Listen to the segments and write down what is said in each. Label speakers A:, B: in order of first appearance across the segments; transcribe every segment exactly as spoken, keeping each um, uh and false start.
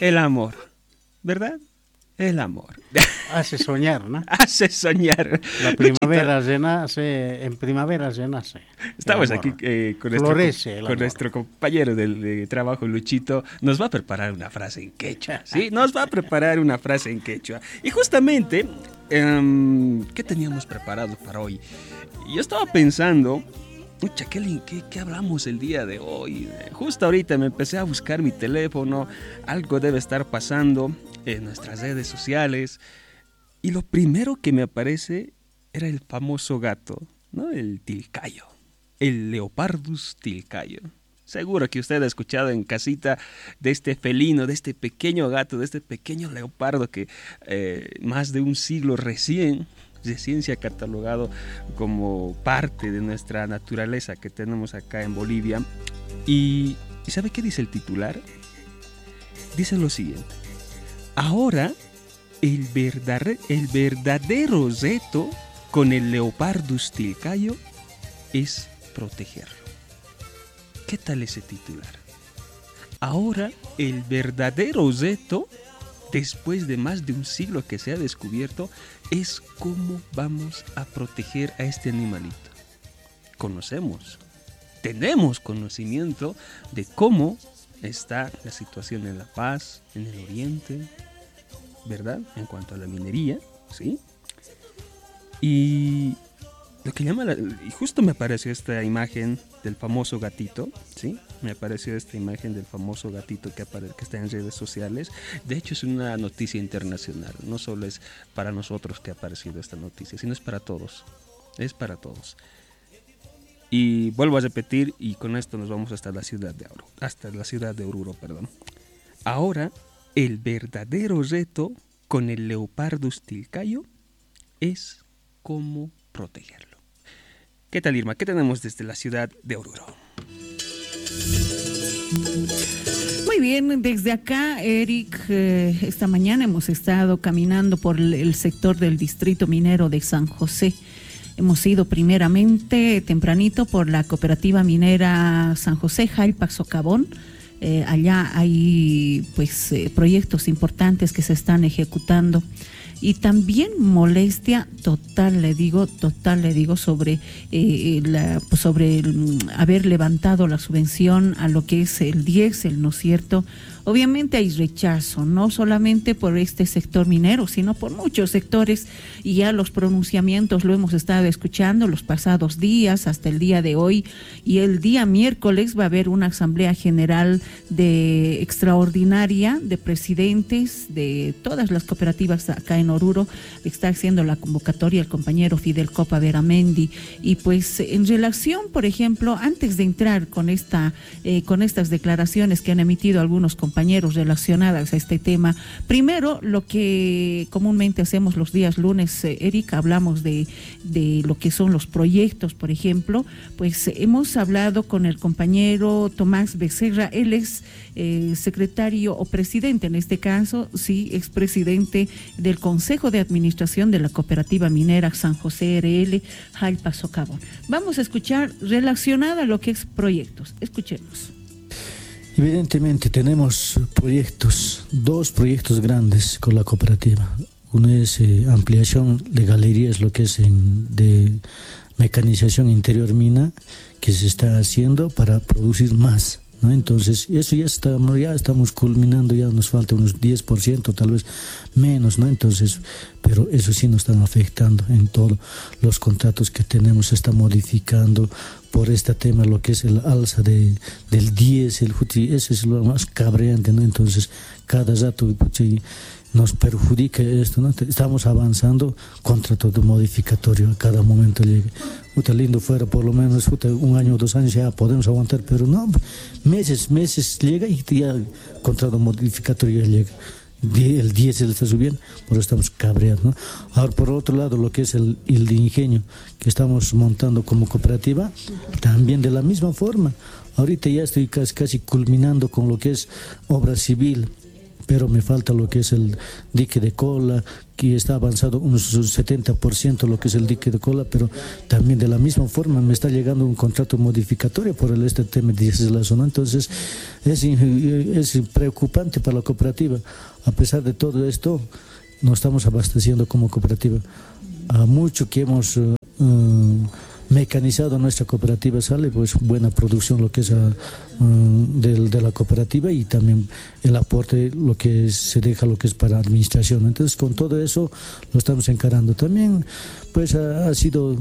A: el amor, ¿verdad? El amor.
B: Hace soñar, ¿no?
A: Hace soñar.
B: La primavera renace, en primavera renace.
A: Estamos aquí eh, con, nuestro,
B: Florece
A: con nuestro compañero de, de trabajo, Luchito. Nos va a preparar una frase en quechua, ¿sí? Nos va a preparar una frase en quechua. Y justamente, um, ¿qué teníamos preparado para hoy? Yo estaba pensando, pucha, ¿qué, qué, ¿qué hablamos el día de hoy? Justo ahorita me empecé a buscar mi teléfono, algo debe estar pasando en nuestras redes sociales, y lo primero que me aparece era el famoso gato, ¿no? El tilcayo, el Leopardus tilcayo. Seguro que usted ha escuchado en casita de este felino, de este pequeño gato, de este pequeño leopardo que eh, más de un siglo recién, recién se ha catalogado como parte de nuestra naturaleza que tenemos acá en Bolivia. Y, ¿y sabe qué dice el titular? Dice lo siguiente: ahora el verdadero, el verdadero reto con el Leopardus tilcayo es protegerlo. ¿Qué tal ese titular? Ahora el verdadero reto, después de más de un siglo que se ha descubierto, es cómo vamos a proteger a este animalito. Conocemos, tenemos conocimiento de cómo está la situación en La Paz, en el Oriente, ¿verdad? En cuanto a la minería, ¿sí? Y lo que llama la, y justo me apareció esta imagen del famoso gatito, ¿sí? Me apareció esta imagen del famoso gatito que, apare, que está en redes sociales. De hecho, es una noticia internacional. No solo es para nosotros que ha aparecido esta noticia, sino es para todos. Es para todos. Y vuelvo a repetir, y con esto nos vamos hasta la ciudad de Oruro, hasta la ciudad de Oruro, perdón. Ahora, el verdadero reto con el Leopardus tilcayo es cómo protegerlo. ¿Qué tal, Irma? ¿Qué tenemos desde la ciudad de Oruro?
C: Muy bien, desde acá, Eric, eh, esta mañana hemos estado caminando por el sector del distrito minero de San José. Hemos ido primeramente tempranito por la cooperativa minera San José, Jalpa Socavón. Eh, allá hay pues eh, proyectos importantes que se están ejecutando. Y también molestia total, le digo, total, le digo, sobre, eh, la, pues sobre el, haber levantado la subvención a lo que es el diésel, ¿no es cierto? Obviamente hay rechazo, no solamente por este sector minero, sino por muchos sectores, y ya los pronunciamientos lo hemos estado escuchando los pasados días, hasta el día de hoy, y el día miércoles va a haber una asamblea general de extraordinaria de presidentes de todas las cooperativas acá en Oruro. Está haciendo la convocatoria el compañero Fidel Copa Veramendi, y pues en relación, por ejemplo, antes de entrar con esta eh, con estas declaraciones que han emitido algunos compañeros compañeros relacionadas a este tema. Primero, lo que comúnmente hacemos los días lunes, eh, Erika, hablamos de, de lo que son los proyectos, por ejemplo, pues eh, hemos hablado con el compañero Tomás Becerra. Él es eh, secretario o presidente, en este caso, sí, expresidente del Consejo de Administración de la Cooperativa Minera San José R L, Jalpa Socavón. Vamos a escuchar relacionada a lo que es proyectos. Escuchemos.
D: Evidentemente tenemos proyectos, dos proyectos grandes con la cooperativa. Uno es eh, ampliación de galerías, lo que es en, de mecanización interior mina, que se está haciendo para producir más, ¿no? Entonces, eso ya estamos, ya estamos culminando, ya nos falta unos diez por ciento, tal vez menos, ¿no? Entonces, pero eso sí nos están afectando en todos los contratos que tenemos, se está modificando por este tema, lo que es el alza de, del diésel, eso es lo más cabreante, ¿no? Entonces, cada rato nos perjudica esto, ¿no? Estamos avanzando contra todo modificatorio, a cada momento llega. Puta, lindo fuera, por lo menos puta, un año o dos años ya podemos aguantar, pero no, meses, meses llega y ya contra todo modificatorio ya llega. El diésel está subiendo, por eso estamos cabreados, ¿no? Ahora, por otro lado, lo que es el, el de ingenio que estamos montando como cooperativa, también de la misma forma. Ahorita ya estoy casi, casi culminando con lo que es obra civil, pero me falta lo que es el dique de cola, que está avanzado un setenta por ciento lo que es el dique de cola, pero también de la misma forma me está llegando un contrato modificatorio por el este tema de la zona. Entonces es, es preocupante para la cooperativa. A pesar de todo esto, nos estamos abasteciendo como cooperativa. A mucho que hemos uh, uh, mecanizado nuestra cooperativa sale pues buena producción lo que es uh, de, de la cooperativa, y también el aporte lo que es, se deja lo que es para administración. Entonces con todo eso lo estamos encarando. También pues ha, ha sido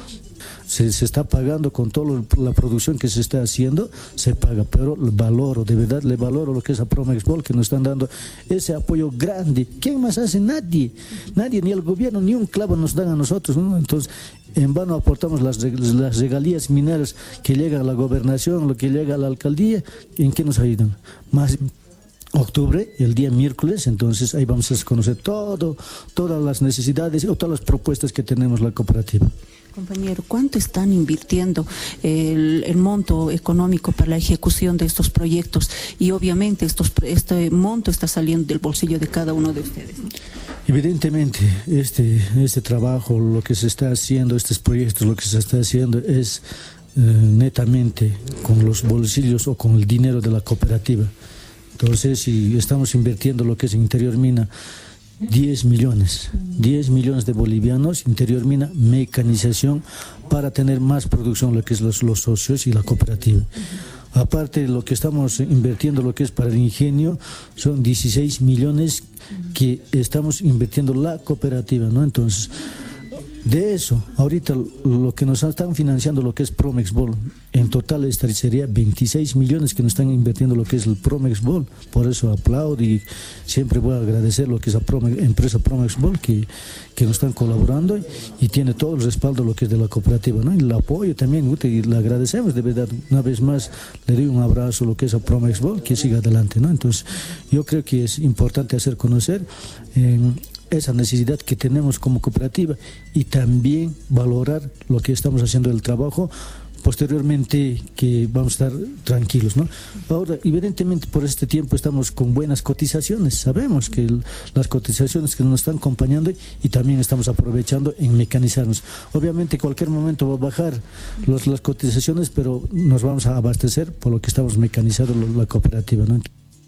D: Se, se está pagando con toda la producción que se está haciendo, se paga, pero le valoro, de verdad le valoro lo que es a Promexbol, que nos están dando ese apoyo grande. ¿Quién más hace? Nadie, nadie, ni el gobierno, ni un clavo nos dan a nosotros, ¿no? Entonces, en vano aportamos las, las regalías mineras que llegan a la gobernación, lo que llega a la alcaldía. ¿En qué nos ayudan? Más octubre, el día miércoles, entonces ahí vamos a conocer todo, todas las necesidades o todas las propuestas que tenemos la cooperativa.
C: Compañero, ¿cuánto están invirtiendo el, el monto económico para la ejecución de estos proyectos? Y obviamente estos, este monto está saliendo del bolsillo de cada uno de ustedes, ¿no?
D: Evidentemente, este, este trabajo, lo que se está haciendo, estos proyectos, lo que se está haciendo es eh, netamente con los bolsillos o con el dinero de la cooperativa. Entonces, si estamos invirtiendo lo que es Interior Mina, diez millones, diez millones de bolivianos, Interior Mina, mecanización para tener más producción, lo que es los, los socios y la cooperativa. Aparte de lo que estamos invirtiendo, lo que es para el ingenio, son dieciséis millones que estamos invirtiendo la cooperativa, ¿no? Entonces, de eso, ahorita lo que nos están financiando lo que es Promexbol, en total esta sería veintiséis millones que nos están invirtiendo lo que es el Promexbol. Por eso aplaudo y siempre voy a agradecer lo que es la Promex, empresa Promexbol que, que nos están colaborando y, y tiene todo el respaldo lo que es de la cooperativa, ¿no? Y el apoyo también, y le agradecemos de verdad. Una vez más le doy un abrazo lo que es a Promexbol, que siga adelante, ¿no? Entonces yo creo que es importante hacer conocer eh, esa necesidad que tenemos como cooperativa y también valorar lo que estamos haciendo del trabajo, posteriormente que vamos a estar tranquilos, ¿no? Ahora, evidentemente por este tiempo estamos con buenas cotizaciones, sabemos que el, las cotizaciones que nos están acompañando y también estamos aprovechando en mecanizarnos. Obviamente en cualquier momento va a bajar los, las cotizaciones, pero nos vamos a abastecer por lo que estamos mecanizando la cooperativa, ¿no?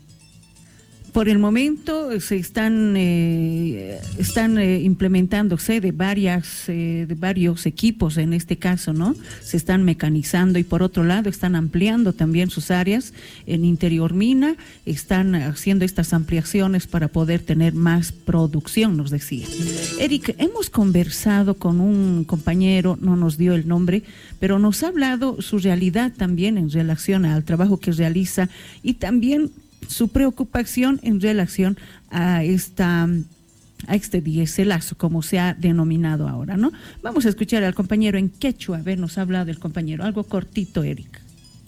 C: Por el momento se están eh, están eh, implementándose de varias eh, de varios equipos en este caso, ¿no? Se están mecanizando y por otro lado están ampliando también sus áreas en Interior Mina, están haciendo estas ampliaciones para poder tener más producción, nos decía. Eric, hemos conversado con un compañero, no nos dio el nombre, pero nos ha hablado su realidad también en relación al trabajo que realiza y también su preocupación en relación a esta a este diéselazo, como se ha denominado ahora, ¿no? Vamos a escuchar al compañero en quechua. A ver, nos ha hablado el compañero, algo cortito, Eric.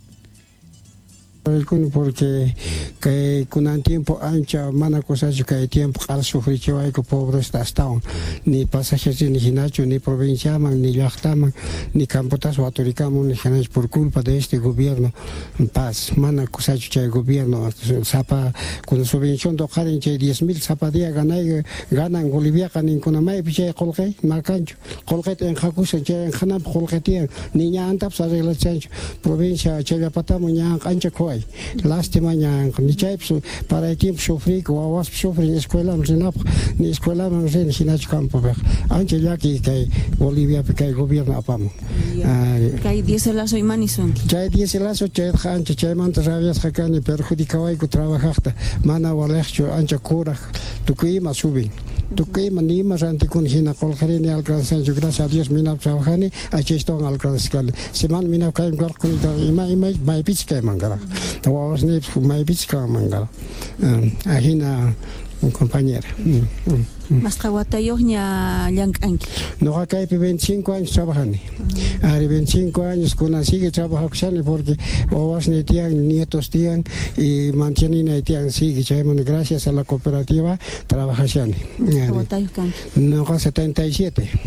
E: Porque que con un tiempo ancha mana cosas que hay tiempo al sufrir que hay que pobres están ni pasajeros ni ginacho ni provincia ni yachtaman ni campotas o autoricamos ni ganas por culpa de este gobierno paz mana cosas que el gobierno sapa con subvención de jaren que diez mil sapa día ganan ganan Bolivia ganan con mai piche colque marcancho colque en jacus en que en janam colque niña antap sa relación provincia que ya patamos ya ancha lástima ya ni chaipsu para el tiempo sufrir o awas sufrir en escuela no se na ni escuela no se ni nach campo anche ya que que Bolivia que el gobierno apamo
C: que hay diéselazo y manison
E: ya hay diéselazo que anche que mantas rabias que ni perjudicaba y que trabajasta mana walecho anche cura tu que más subir tu que mani más anticon hina colcareni alcanzan yo gracias a Dios mina trabajani aquí estoy alcanzando semana mina caen con ima ima mai pichka mangala was ni mai pichka mangala ahina un compañero
C: más kawatayohnya yankanki
E: no acá hay veinticinco años trabajando hay veinticinco años con así que trabajando porque was ni tienen nietos tienen y mantienen ahí tienen sigue gracias a la cooperativa trabajando no setenta y siete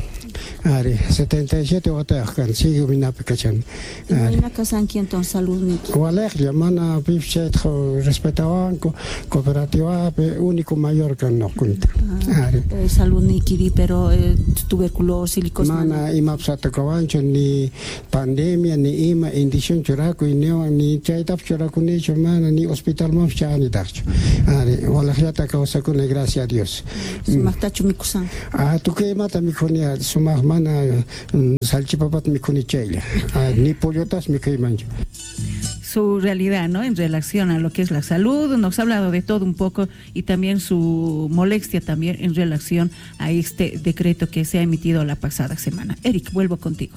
E: Ari, setenta y siete otakan, sigue minape cachan.
C: Ina kasan quien salud ni.
E: Walek, llamana pipchet, respetaban, cooperativa, único mayor que no cuenta.
C: Eh, salud ni kiri, pero eh, tuberculosis, licos.
E: Mana imapsata kawancho ni pandemia ni ima indicion churaku ni ni chaitap churaku ni chumana ni hospital maf chani darcho. Ari, walek yata causa con gracias a Dios.
C: Sumatachu mikusan.
E: Ah, tu que mata mikunia sumah mana salchipapat mikuni chela. Ni pollotas mikui manjo.
C: Su realidad, ¿no? En relación a lo que es la salud, nos ha hablado de todo un poco y también su molestia también en relación a este decreto que se ha emitido la pasada semana. Eric, vuelvo contigo.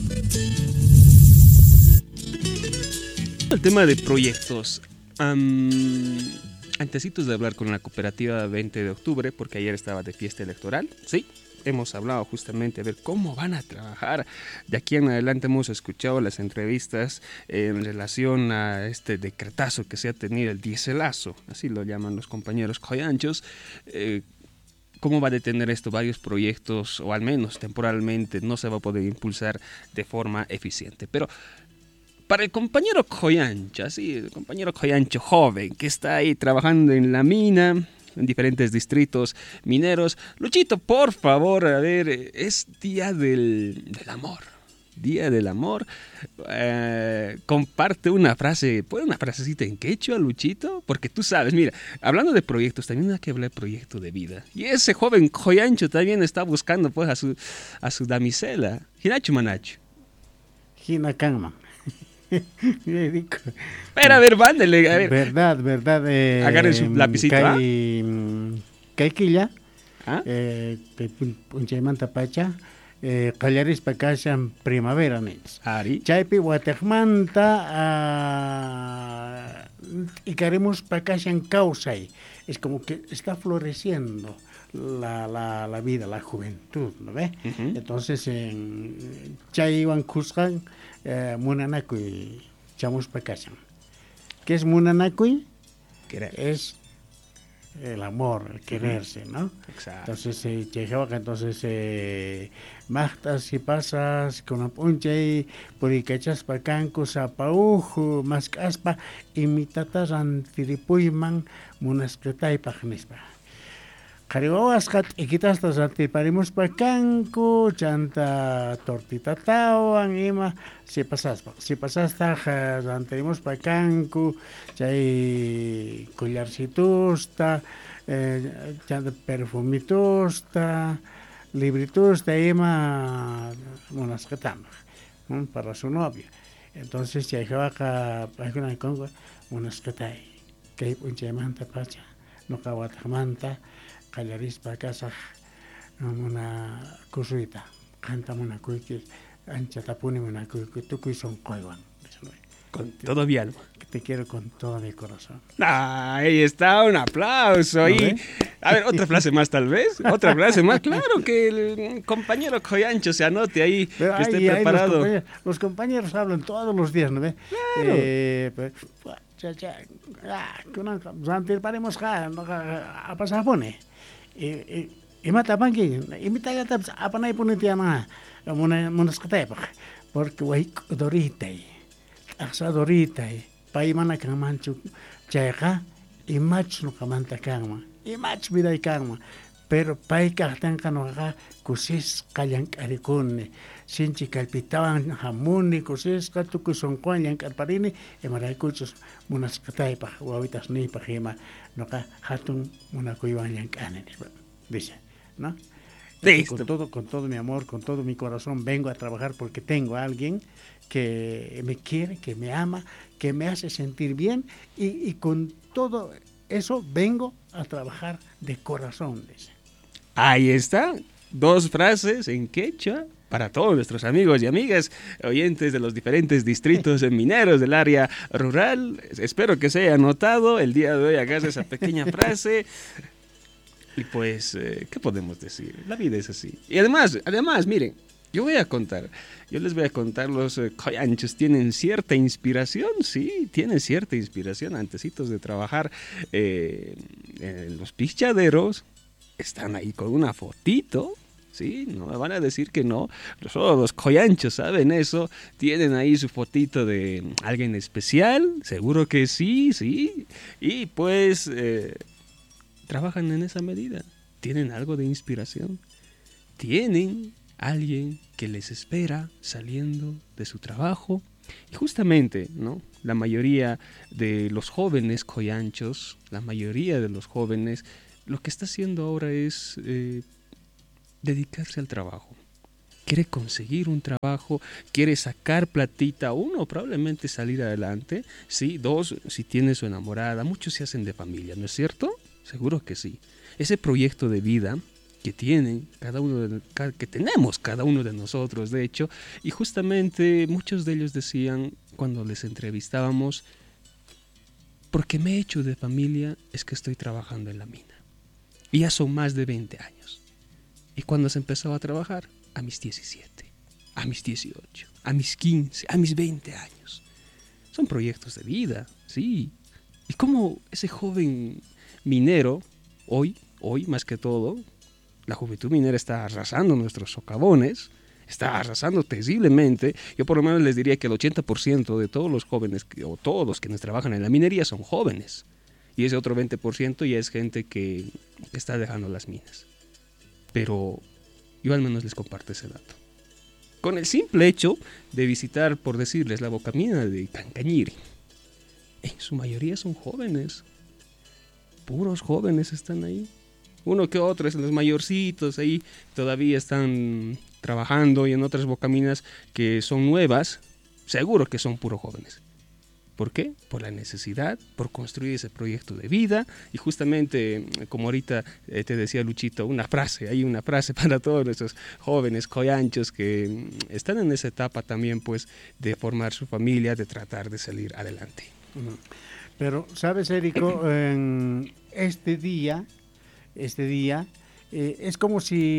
A: El tema de proyectos. Um, antecitos de hablar con la cooperativa veinte de octubre, porque ayer estaba de fiesta electoral, sí. Hemos hablado justamente a ver cómo van a trabajar. De aquí en adelante hemos escuchado las entrevistas en relación a este decretazo que se ha tenido, el dieselazo, así lo llaman los compañeros coyanchos. Eh, ¿Cómo va a detener esto? Varios proyectos, o al menos temporalmente, no se va a poder impulsar de forma eficiente. Pero para el compañero coyancho, sí, el compañero coyancho joven que está ahí trabajando en la mina, en diferentes distritos mineros. Luchito, por favor, a ver, es Día del, del Amor. Día del Amor. Eh, comparte una frase, ¿puede una frasecita en quechua, Luchito? Porque tú sabes, mira, hablando de proyectos, también hay que hablar de proyecto de vida. Y ese joven coyancho también está buscando pues a su, a su damisela. Hinachu Manachu.
B: Hinakanman.
A: Pero a ver, vándele, a ver.
B: Verdad, verdad. Eh,
A: Agarren su lapicito, ¿ah?
B: Kaikilla,
A: ¿Ah?
B: eh, Punchaymanta Pacha, eh, Callaris Pacashan Primavera, Nets.
A: Ari.
B: Chaypi Guatemanta, uh, y queremos Pacashan Causay. Es como que está floreciendo la, la, la vida, la juventud, ¿no ves? Uh-huh. Entonces, en Chaywan Cuscan, Eh, Munanakuy, Chamus Pacashan. ¿Qué es Munanakuy?
A: Querer.
B: Es el amor, el quererse, ¿no?
A: Exacto.
B: Entonces, eh, entonces, eh, Magtas y pasas con una punche, puricachas pacanco, zapaujo, más caspa, imitatas antiripuyman, munascretay pagnispa. Carihuascat y quitas tas antiparimos pacanco, chanta tortita tawan, ima, si pasas, si pasas tajas, anterimos pacanco, chay collarcitusta, eh, chanta perfumitusta, libritusta, ima, unas catambas, ¿no? Para su novia. Entonces, chay jabaca, pagina congo, unas catay, que un chaymanta pacha, no caguatamanta, Callarispa casa una cosita canta una cuique ancha tapune una cuique tu cuy son coiwan
A: con todo mi alma
B: que te quiero con todo mi corazón.
A: Ah, ahí está, un aplauso ahí. A ver, otra frase más tal vez, otra frase más, claro que el compañero coyancho se anote ahí,
B: pero
A: que esté
B: ahí,
A: preparado.
B: Ahí los, compañeros, los compañeros hablan todos los días, ¿no ve?
A: Claro.
B: Eh, pues, cha, cha, ah, que paremos a pasar pone. Y y mata panqui y mita ya tap apa nai punitiana mona monaskatepach porque wai doritai asa doritai pai mana kamanchu chayqa y mach no kamanta kama y mach vidai kama pero pai kahtan kanoga kusis kallan karikune sinchi kalpitawan hamuni kusis katuku son kallan karparini e marai kuchos monaskatepach wawitas ni pajima noka hatun monakuiwan yankane dice, ¿no?
A: Listo.
B: Con todo, con todo mi amor, con todo mi corazón vengo a trabajar porque tengo a alguien que me quiere, que me ama, que me hace sentir bien y, y con todo eso vengo a trabajar de corazón, dice.
A: Ahí está, dos frases en quechua para todos nuestros amigos y amigas oyentes de los diferentes distritos mineros del área rural. Espero que se haya notado el día de hoy, hagas esa pequeña frase. Y pues, eh, ¿qué podemos decir? La vida es así. Y además, además, miren, yo voy a contar, yo les voy a contar, los eh, coyanchos tienen cierta inspiración, sí, tienen cierta inspiración, antecitos de trabajar eh, en los pichaderos, están ahí con una fotito, Sí, no me van a decir que no. Solo los coyanchos saben eso. Tienen ahí su fotito de alguien especial. Seguro que sí, sí. Y pues eh, trabajan en esa medida. Tienen algo de inspiración. Tienen alguien que les espera saliendo de su trabajo. Y justamente, ¿no? La mayoría de los jóvenes coyanchos, la mayoría de los jóvenes, lo que está haciendo ahora es eh, dedicarse al trabajo. Quiere conseguir un trabajo, quiere sacar platita, uno, probablemente salir adelante, sí, dos, si tiene su enamorada, muchos se hacen de familia, ¿no es cierto? Seguro que sí. Ese proyecto de vida que tienen cada uno de, que tenemos cada uno de nosotros, de hecho, y justamente muchos de ellos decían cuando les entrevistábamos, porque me he hecho de familia es que estoy trabajando en la mina. Y ya son más de veinte años. ¿Y cuando se empezó a trabajar? A mis diecisiete, a mis dieciocho, a mis quince, a mis veinte años. Son proyectos de vida, sí. Y como ese joven minero, hoy, hoy más que todo, la juventud minera está arrasando nuestros socavones, está arrasando terriblemente. Yo por lo menos les diría que el ochenta por ciento de todos los jóvenes, o todos los que trabajan en la minería son jóvenes. Y ese otro veinte por ciento ya es gente que está dejando las minas. Pero yo al menos les comparto ese dato. Con el simple hecho de visitar, por decirles, la bocamina de Cancañiri, en su mayoría son jóvenes. Puros jóvenes están ahí. Uno que otro, los mayorcitos ahí todavía están trabajando, y en otras bocaminas que son nuevas, seguro que son puros jóvenes. ¿Por qué? Por la necesidad, por construir ese proyecto de vida. Y justamente, como ahorita eh, te decía Luchito, una frase, hay una frase para todos nuestros jóvenes coyanchos que están en esa etapa también, pues, de formar su familia, de tratar de salir adelante.
B: Pero, ¿sabes, Érico? En este día, este día, eh, es como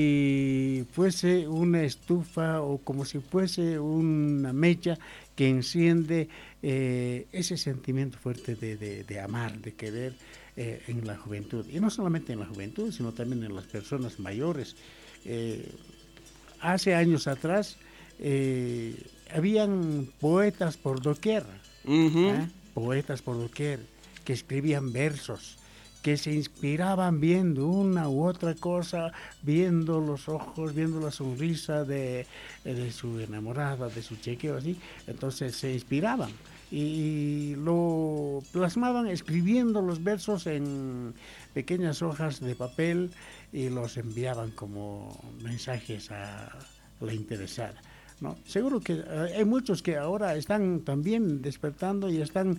B: si fuese una estufa o como si fuese una mecha que enciende eh, ese sentimiento fuerte de, de, de amar, de querer eh, en la juventud. Y no solamente en la juventud, sino también en las personas mayores. Eh, hace años atrás eh, habían poetas por doquier,
A: Uh-huh.
B: ¿eh? poetas por doquier, que escribían versos, que se inspiraban viendo una u otra cosa, viendo los ojos, viendo la sonrisa de, de su enamorada, de su chequeo, así. Entonces se inspiraban y lo plasmaban escribiendo los versos en pequeñas hojas de papel y los enviaban como mensajes a la interesada, ¿no? Seguro que hay muchos que ahora están también despertando y están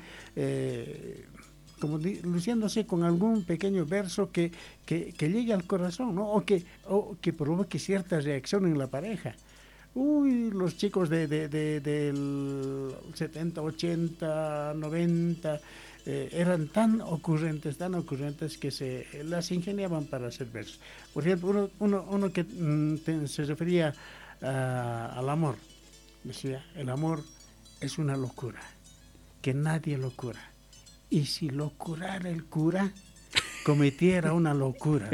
B: eh, como di, luciéndose con algún pequeño verso que, que, que llegue al corazón, ¿no? O que, o que provoque cierta reacción en la pareja. Uy, los chicos de, de, de, del setenta, ochenta, noventa eh, eran tan ocurrentes, tan ocurrentes que se las ingeniaban para hacer versos. Por ejemplo, uno, uno, uno que mm, te, se refería a, al amor. Decía, el amor es una locura, que nadie lo cura. Y si lo curara el cura, cometiera una locura.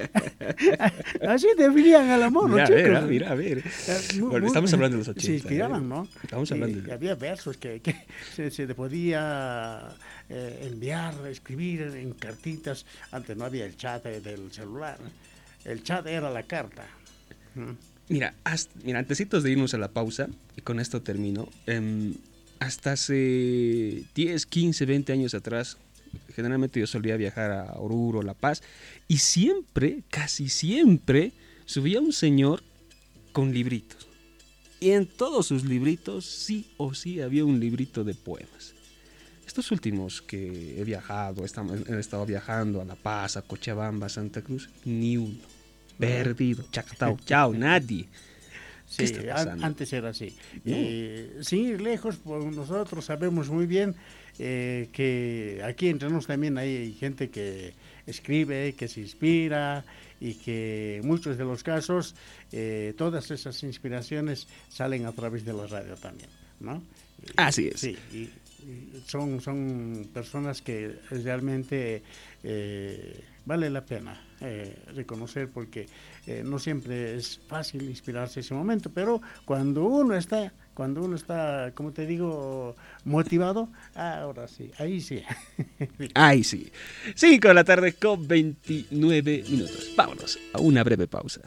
B: Así definían al amor,
A: mira,
B: los chicos.
A: Mira, mira, a ver.
B: Muy,
A: Bueno, estamos hablando de los ochenta.
B: Se inspiraban, ¿no?
A: Estamos hablando
B: y,
A: de...
B: y había versos que, que se, se le podía eh, enviar, escribir en cartitas. Antes no había el chat del celular. El chat era la carta. ¿Mm?
A: Mira, hasta, mira, antesitos de irnos a la pausa, y con esto termino, eh, hasta hace diez, quince, veinte años atrás, generalmente yo solía viajar a Oruro, La Paz, y siempre, casi siempre, subía un señor con libritos. Y en todos sus libritos, sí o sí, había un librito de poemas. Estos últimos que he viajado, he estado viajando a La Paz, a Cochabamba, a Santa Cruz, ni uno. Perdido, chacatao, chao, nadie.
B: Sí, antes era así. No. Eh, sin ir lejos, pues nosotros sabemos muy bien eh, que aquí entre nosotros también hay gente que escribe, que se inspira y que en muchos de los casos eh, todas esas inspiraciones salen a través de la radio también, ¿no?
A: Así es.
B: Sí, y son, son personas que realmente eh, vale la pena eh, reconocer, porque eh, no siempre es fácil inspirarse ese momento, pero cuando uno está, cuando uno está, como te digo, motivado, ahora sí, ahí sí.
A: Ahí sí. cinco de la tarde con veintinueve minutos. Vámonos a una breve pausa.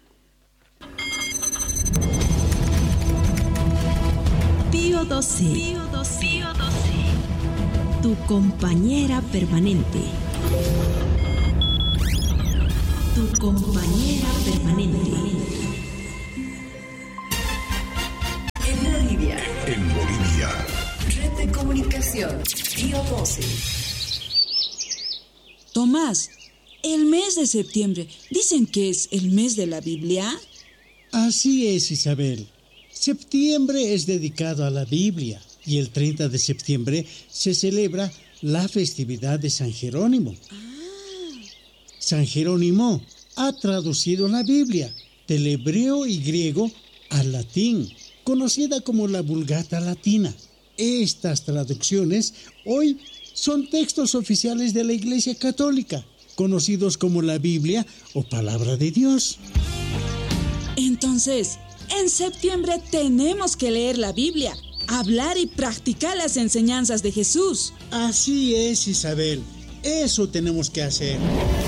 F: Pío doce. Pío doce. Pío doce. Tu compañera permanente. Tu compañera permanente. En Bolivia.
G: En Bolivia.
F: Red de comunicación. Pío doce.
H: Tomás, el mes de septiembre, ¿dicen que es el mes de la Biblia?
I: Así es, Isabel. Septiembre es dedicado a la Biblia y el treinta de septiembre se celebra la festividad de San Jerónimo.
H: Ah.
I: San Jerónimo ha traducido la Biblia del hebreo y griego al latín, conocida como la Vulgata Latina. Estas traducciones hoy son textos oficiales de la Iglesia Católica, conocidos como la Biblia o Palabra de Dios.
H: Entonces, en septiembre tenemos que leer la Biblia, hablar y practicar las enseñanzas de Jesús.
I: Así es, Isabel. Eso tenemos que hacer.